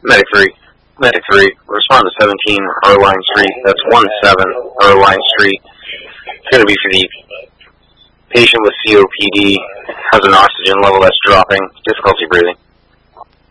Medic 3. Medic 3. Respond to 17 Erline Street. That's 17 Erline Street. It's going to be for the patient with COPD. Has an oxygen level that's dropping. Difficulty breathing.